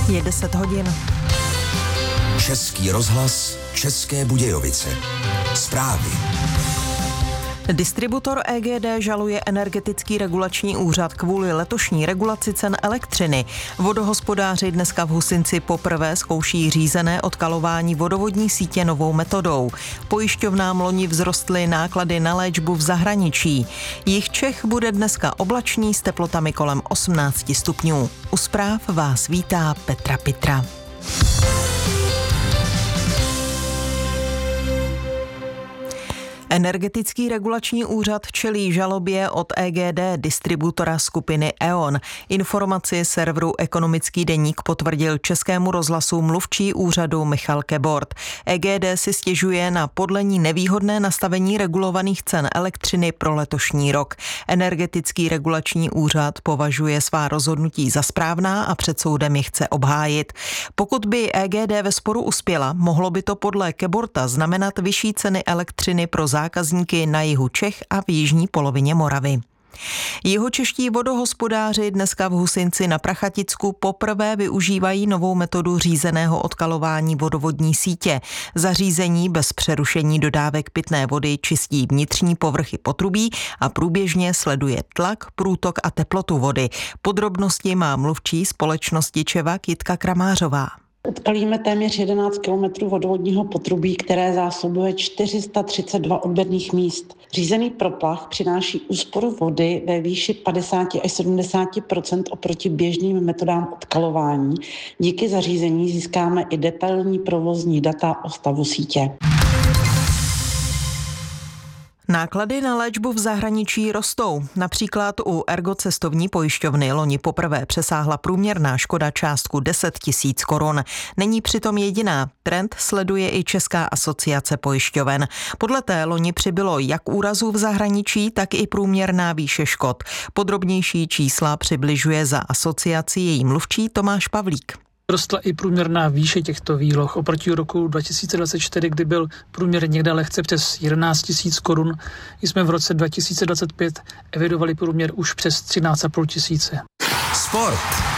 Je 10 hodin. Český rozhlas, České Budějovice. Zprávy. Distributor EGD žaluje Energetický regulační úřad kvůli letošní regulaci cen elektřiny. Vodohospodáři dneska v Husinci poprvé zkouší řízené odkalování vodovodní sítě novou metodou. Pojišťovnám loni vzrostly náklady na léčbu v zahraničí. Jih Čech bude dneska oblačný s teplotami kolem 18 stupňů. U zpráv vás vítá Petra Pitra. Energetický regulační úřad čelí žalobě od EGD, distributora skupiny E.ON. Informaci serveru Ekonomický deník potvrdil Českému rozhlasu mluvčí úřadu Michal Kebord. EGD si stěžuje na podle ní nevýhodné nastavení regulovaných cen elektřiny pro letošní rok. Energetický regulační úřad považuje svá rozhodnutí za správná a před soudem je chce obhájit. Pokud by EGD ve sporu uspěla, mohlo by to podle Keborta znamenat vyšší ceny elektřiny pro zákazníky na jihu Čech a v jižní polovině Moravy. Jihočeští vodohospodáři dneska v Husinci na Prachaticku poprvé využívají novou metodu řízeného odkalování vodovodní sítě. Zařízení bez přerušení dodávek pitné vody čistí vnitřní povrchy potrubí a průběžně sleduje tlak, průtok a teplotu vody. Podrobnosti má mluvčí společnosti Čevak Jitka Kramářová. Odkalíme téměř 11 kilometrů vodovodního potrubí, které zásobuje 432 odběrných míst. Řízený proplach přináší úsporu vody ve výši 50 až 70% oproti běžným metodám odkalování. Díky zařízení získáme i detailní provozní data o stavu sítě. Náklady na léčbu v zahraničí rostou. Například u Ergo cestovní pojišťovny loni poprvé přesáhla průměrná škoda částku 10 000 korun. Není přitom jediná. Trend sleduje i Česká asociace pojišťoven. Podle té loni přibylo jak úrazů v zahraničí, tak i průměrná výše škod. Podrobnější čísla přibližuje za asociaci její mluvčí Tomáš Pavlík. Rostla i průměrná výše těchto výloh oproti roku 2024, kdy byl průměr někde lehce přes 11 000 korun. Jsme v roce 2025 evidovali průměr už přes 13 500. Sport.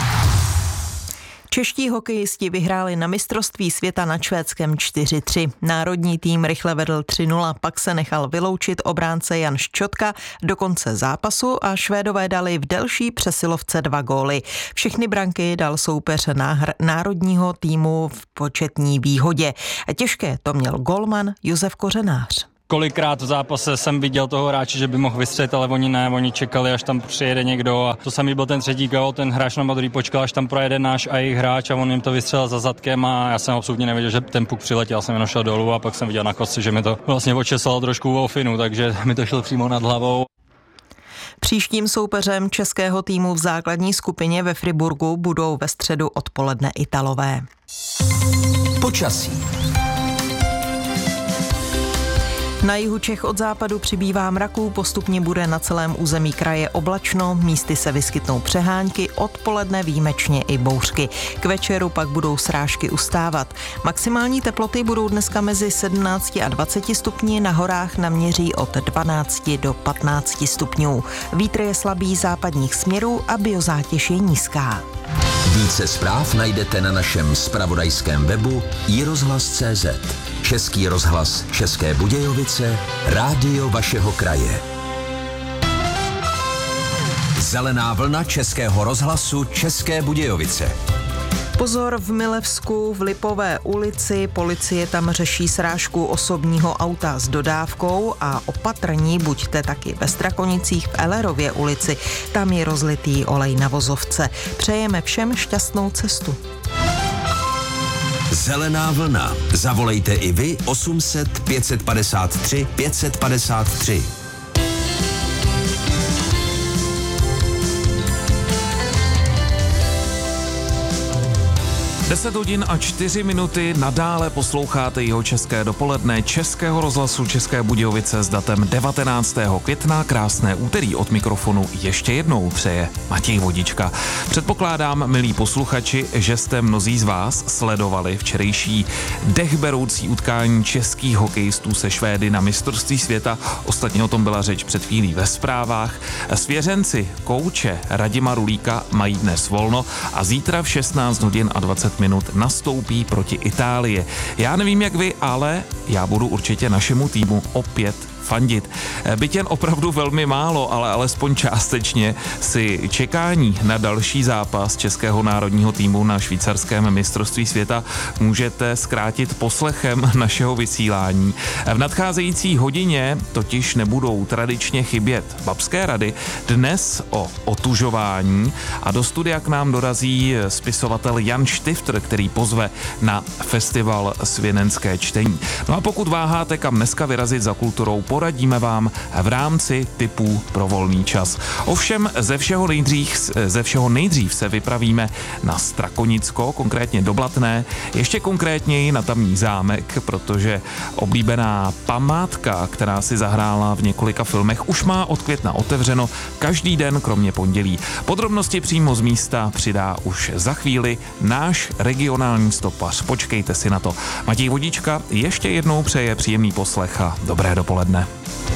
Čeští hokejisti vyhráli na mistrovství světa nad Švédskem 4-3. Národní tým rychle vedl 3-0, pak se nechal vyloučit obránce Jan Ščotka do konce zápasu a Švédové dali v delší přesilovce 2 góly. Všechny branky dal soupeř národního týmu v početní výhodě. Těžké to měl golman Josef Kořenář. Kolikrát v zápase jsem viděl toho hráče, že by mohl vystřelit, ale oni ne, oni čekali, až tam přijede někdo a to samý byl ten třetí gól, ten hráč na modrý počkal, až tam projede náš a jejich hráč a on jim to vystřelil za zadkem a já jsem absolutně nevěděl, že ten puk přiletěl, já jsem jenom šel dolů a pak jsem viděl na kostce, že mi to vlastně očesalo trošku v ofinu, takže mi to šlo přímo nad hlavou. Příštím soupeřem českého týmu v základní skupině ve Friburgu budou ve středu odpoledne Italové. Počasí. Na jihu Čech od západu přibývá mraků, postupně bude na celém území kraje oblačno, místy se vyskytnou přehánky, odpoledne výjimečně i bouřky. K večeru pak budou srážky ustávat. Maximální teploty budou dneska mezi 17 a 20 stupni, na horách naměří od 12 do 15 stupňů. Vítr je slabý západních směrů a biozátěž je nízká. Více zpráv najdete na našem zpravodajském webu iRozhlas.cz. Český rozhlas České Budějovice, rádio vašeho kraje. Zelená vlna Českého rozhlasu České Budějovice. Pozor v Milevsku v Lipové ulici, policie tam řeší srážku osobního auta s dodávkou a opatrní buďte taky ve Strakonicích v Ellerově ulici, tam je rozlitý olej na vozovce. Přejeme všem šťastnou cestu. Zelená vlna. Zavolejte i vy 800 553 553. 10 hodin a 4 minuty nadále posloucháte Jihočeské dopoledne Českého rozhlasu České Budějovice s datem 19. května. Krásné úterý, od mikrofonu ještě jednou přeje Matěj Vodička. Předpokládám, milí posluchači, že jste mnozí z vás sledovali včerejší dechberoucí utkání českých hokejistů se Švédy na mistrovství světa. Ostatně o tom byla řeč před chvílí ve zprávách. Svěřenci kouče Radima Rulíka mají dnes volno a zítra v 16 hodin a 20 minut nastoupí proti Itálii. Já nevím jak vy, ale já budu určitě našemu týmu opět fandit. Byť jen opravdu velmi málo, ale alespoň částečně si čekání na další zápas českého národního týmu na švýcarském mistrovství světa můžete zkrátit poslechem našeho vysílání. V nadcházející hodině totiž nebudou tradičně chybět babské rady, dnes o otužování, a do studia k nám dorazí spisovatel Jan Štifter, který pozve na festival Svěnenské čtení. No a pokud váháte, kam dneska vyrazit za kulturou, poradíme vám v rámci tipů pro volný čas. Ovšem ze všeho nejdřív se vypravíme na Strakonicko, konkrétně do Blatné, ještě konkrétněji na tamní zámek, protože oblíbená památka, která si zahrála v několika filmech, už má od května otevřeno každý den, kromě pondělí. Podrobnosti přímo z místa přidá už za chvíli náš regionální stopař. Počkejte si na to. Matěj Vodička ještě jednou přeje příjemný poslech a dobré dopoledne.